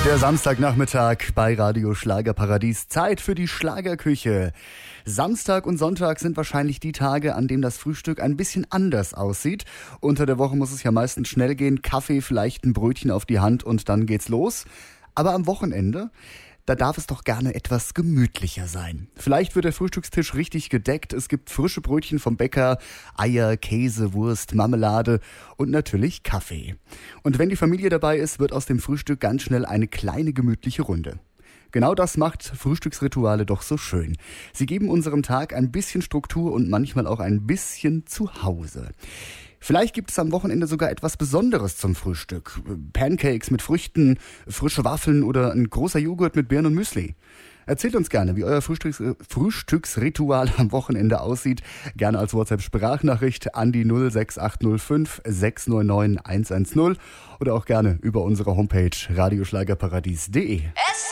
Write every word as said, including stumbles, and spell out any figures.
Der Samstagnachmittag bei Radio Schlagerparadies. Zeit für die Schlagerküche. Samstag und Sonntag sind wahrscheinlich die Tage, an denen das Frühstück ein bisschen anders aussieht. Unter der Woche muss es ja meistens schnell gehen. Kaffee, vielleicht ein Brötchen auf die Hand und dann geht's los. Aber am Wochenende, da darf es doch gerne etwas gemütlicher sein. Vielleicht wird der Frühstückstisch richtig gedeckt. Es gibt frische Brötchen vom Bäcker, Eier, Käse, Wurst, Marmelade und natürlich Kaffee. Und wenn die Familie dabei ist, wird aus dem Frühstück ganz schnell eine kleine gemütliche Runde. Genau das macht Frühstücksrituale doch so schön. Sie geben unserem Tag ein bisschen Struktur und manchmal auch ein bisschen Zuhause. Vielleicht gibt es am Wochenende sogar etwas Besonderes zum Frühstück. Pancakes mit Früchten, frische Waffeln oder ein großer Joghurt mit Beeren und Müsli. Erzählt uns gerne, wie euer Frühstücks- Frühstücksritual am Wochenende aussieht. Gerne als WhatsApp-Sprachnachricht an die null sechs acht null fünf sechs neun neun eins eins null oder auch gerne über unsere Homepage radioschlagerparadies punkt de.